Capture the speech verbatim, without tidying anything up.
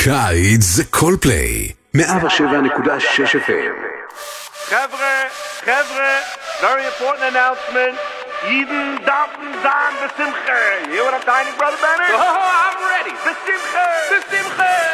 קיץ זה קולפליי, מאה ושבע נקודה שש אף אם. חבר'ה, חבר'ה, very important announcement. Jeden darfen sein besimche. You hear what I'm telling you, brother Banner?